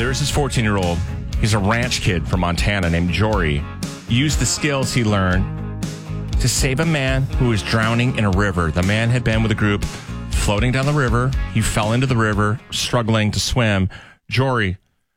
There's this 14-year-old. He's a ranch kid from Montana named Jory. He used the skills he learned to save a man who was drowning in a river. The man had been with a group floating down the river. He fell into the river, struggling to swim. Jory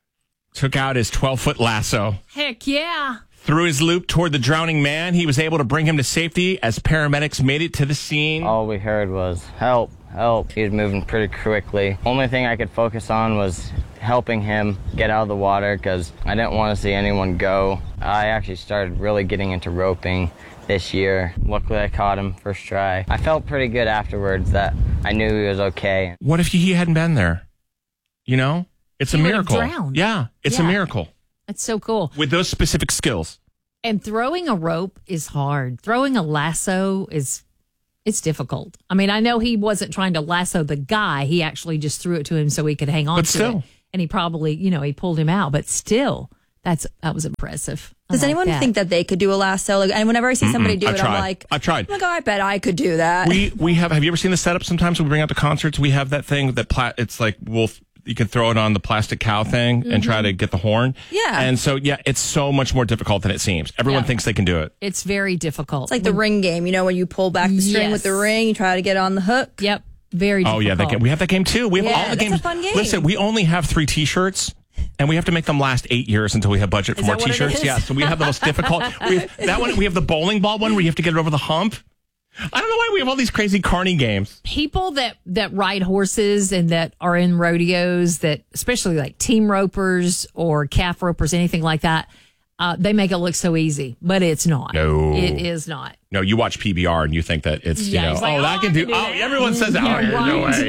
took out his 12-foot lasso. Heck yeah. Threw his loop toward the drowning man. He was able to bring him to safety as paramedics made it to the scene. All we heard was, help, help. He was moving pretty quickly. Only thing I could focus on was helping him get out of the water because I didn't want to see anyone go. I actually started really getting into roping this year. Luckily, I caught him first try. I felt pretty good afterwards that I knew he was okay. What if he hadn't been there? You know? It's a miracle. Drowned. Yeah, it's a miracle. That's so cool. With those specific skills. And throwing a rope is hard. Throwing a lasso it's difficult. I mean, I know he wasn't trying to lasso the guy. He actually just threw it to him so he could hang on to it. And he probably, he pulled him out. But still, that was impressive. Does anyone think that they could do a lasso? And whenever I see somebody do it, I'm like, I've tried. Oh, I bet I could do that. We have you ever seen the setup sometimes when we bring out the concerts? We have that thing that it's like you can throw it on the plastic cow thing and try to get the horn. Yeah. And so, it's so much more difficult than it seems. Everyone thinks they can do it. It's very difficult. It's like the ring game, when you pull back the string with the ring, you try to get on the hook. Yep. Very difficult. Oh, yeah. That game. We have that game, too. We have all the that's games. a fun game. Listen, we only have 3 T-shirts. And we have to make them last 8 years until we have budget for more T-shirts. Yeah, so we have the most difficult. We have the bowling ball one where you have to get it over the hump. I don't know why we have all these crazy carny games. People that ride horses and that are in rodeos, that especially like team ropers or calf ropers, anything like that, they make it look so easy, but it's not. No, it is not. No, you watch PBR and you think that it's I can do. Oh, everyone says that. No way.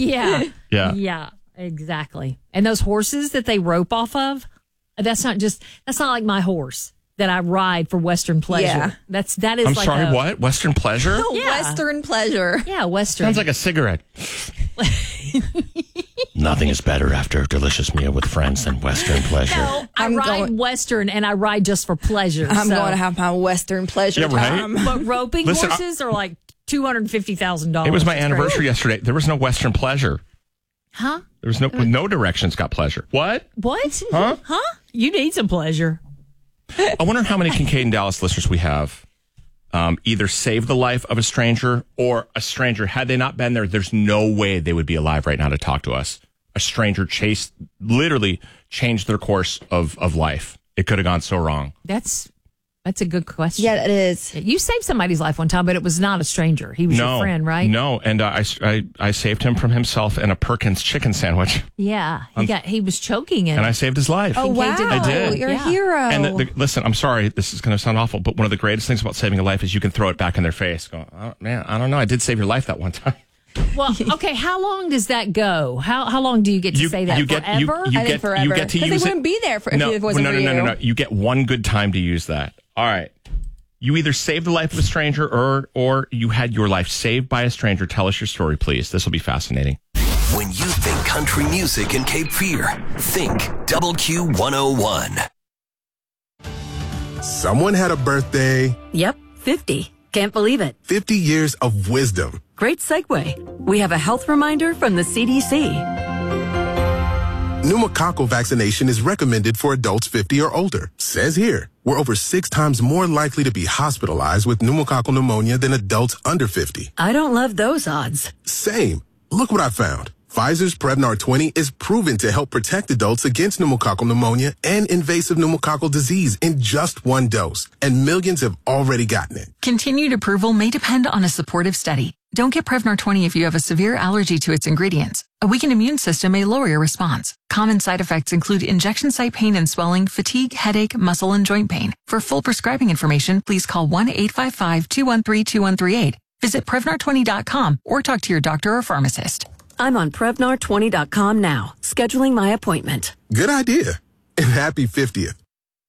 Yeah. Yeah. Exactly. And those horses that they rope off of, that's not like my horse that I ride for Western pleasure. Yeah. That is I'm like sorry, what? Western pleasure? Western pleasure. Yeah, Western. Sounds like a cigarette. Nothing is better after a delicious meal with friends than Western pleasure. No, I ride Western and I ride just for pleasure. I'm going to have my Western pleasure time. But roping horses are like $250,000. It was my anniversary yesterday. There was no Western pleasure. Huh? There was no directions got pleasure. What? Huh? You need some pleasure. I wonder how many Kincaid and Dallas listeners we have either saved the life of a stranger or a stranger, had they not been there, there's no way they would be alive right now to talk to us. A stranger literally changed their course of life. It could have gone so wrong. That's a good question. Yeah, it is. You saved somebody's life one time, but it was not a stranger. He was your friend, right? No, and I saved him from himself and a Perkins chicken sandwich. Yeah, he was choking in and it. I saved his life. Oh, wow. I did. You're a hero. And listen, I'm sorry, this is going to sound awful, but one of the greatest things about saving a life is you can throw it back in their face. Go, oh, man, I don't know. I did save your life that one time. Well, okay, how long does that go? How long do you get to say that? Forever? I think forever. You get to use it. Because they wouldn't be there if it wasn't for you. No. You get one good time to use that. All right. You either saved the life of a stranger or you had your life saved by a stranger. Tell us your story, please. This will be fascinating. When you think country music in Cape Fear, think Double Q 101. Someone had a birthday. Yep, 50. Can't believe it. 50 years of wisdom. Great segue. We have a health reminder from the CDC. Pneumococcal vaccination is recommended for adults 50 or older. Says here, we're over 6 times more likely to be hospitalized with pneumococcal pneumonia than adults under 50. I don't love those odds. Same. Look what I found. Pfizer's Prevnar 20 is proven to help protect adults against pneumococcal pneumonia and invasive pneumococcal disease in just 1 dose. And millions have already gotten it. Continued approval may depend on a supportive study. Don't get Prevnar 20 if you have a severe allergy to its ingredients. A weakened immune system may lower your response. Common side effects include injection site pain and swelling, fatigue, headache, muscle, and joint pain. For full prescribing information, please call 1-855-213-2138. Visit Prevnar20.com or talk to your doctor or pharmacist. I'm on Prevnar20.com now, scheduling my appointment. Good idea. And happy 50th.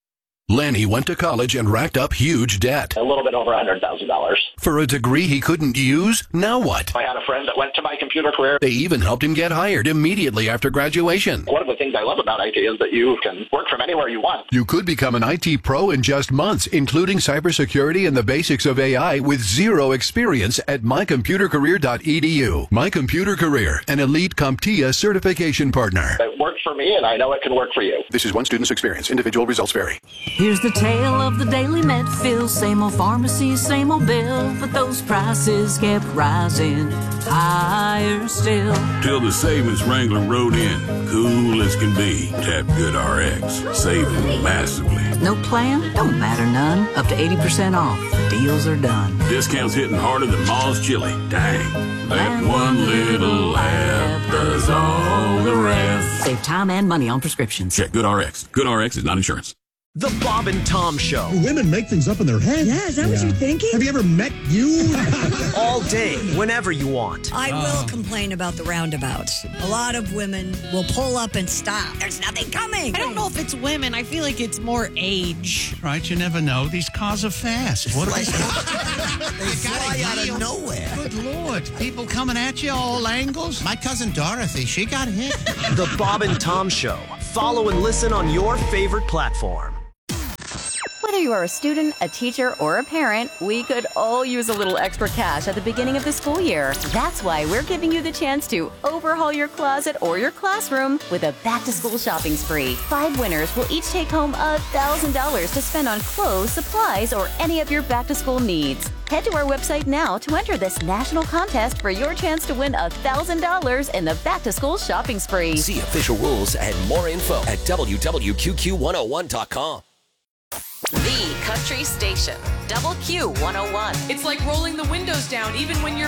Lenny went to college and racked up huge debt. A little bit over $100,000. For a degree he couldn't use? Now what? I had a friend that went to My Computer Career. They even helped him get hired immediately after graduation. One of the things I love about IT is that you can work from anywhere you want. You could become an IT pro in just months, including cybersecurity and the basics of AI with zero experience at mycomputercareer.edu. My Computer Career, an elite CompTIA certification partner. It worked for me, and I know it can work for you. This is one student's experience. Individual results vary. Here's the tale of the daily Medfield. Same old pharmacy, same old bill, but those prices kept rising higher still. Till the savings Wrangler rode in, cool as can be. Tap GoodRx, saving massively. No plan? Don't matter none. Up to 80% off. Deals are done. Discounts hitting harder than Ma's chili. Dang, that one little app does all the rest. Save time and money on prescriptions. Check GoodRx. GoodRx is not insurance. The Bob and Tom Show. Women make things up in their head. Yeah, is that what you're thinking? Have you ever met you? All day, whenever you want. I will complain about the roundabouts. A lot of women will pull up and stop. There's nothing coming. I don't know if it's women. I feel like it's more age. Right, you never know. These cars are fast. What are they? They fly out of nowhere. Good Lord. People coming at you all angles. My cousin Dorothy, she got hit. The Bob and Tom Show. Follow and listen on your favorite platform. Whether you are a student, a teacher, or a parent, we could all use a little extra cash at the beginning of the school year. That's why we're giving you the chance to overhaul your closet or your classroom with a back-to-school shopping spree. 5 winners will each take home $1,000 to spend on clothes, supplies, or any of your back-to-school needs. Head to our website now to enter this national contest for your chance to win $1,000 in the back-to-school shopping spree. See official rules and more info at www.QQ101.com. The Country Station, Double Q 101. It's like rolling the windows down even when you're